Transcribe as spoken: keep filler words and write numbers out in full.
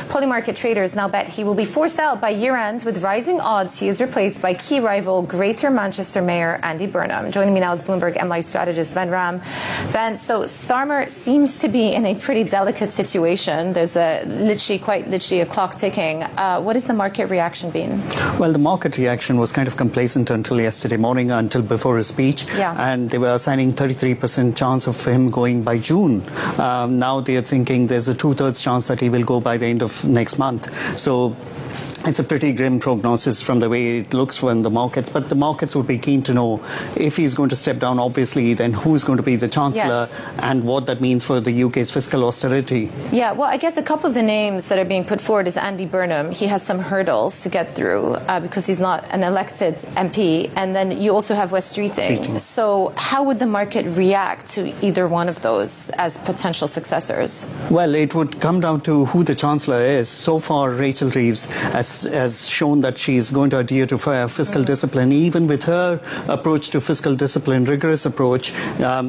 Polymarket traders now bet he will be forced out by year-end. With rising odds, he is replaced by key rival Greater Manchester Mayor Andy Burnham. Joining me now is Bloomberg M Life strategist Ven Ram. Ven, so Starmer seems to be in a pretty delicate situation. There's a literally, quite literally, a clock ticking. Uh, what has the market reaction been? Well, the market reaction was kind of complacent until yesterday morning, until before his speech. Yeah. And they were assigning thirty-three percent chance of him going by June. Um, now they are thinking there's a two-thirds chance that he will go by the end of next month. So it's a pretty grim prognosis from the way it looks from the markets, but the markets would be keen to know if he's going to step down, obviously, then who's going to be the Chancellor, yes, and what that means for the U K's fiscal austerity. Yeah, well, I guess a couple of the names that are being put forward is Andy Burnham. He has some hurdles to get through uh, because he's not an elected M P. And then you also have Wes Streeting. Streeting. So how would the market react to either one of those as potential successors? Well, it would come down to who the Chancellor is. So far, Rachel Reeves has has shown that she's going to adhere to fiscal mm. discipline. Even with her approach to fiscal discipline, rigorous approach, um,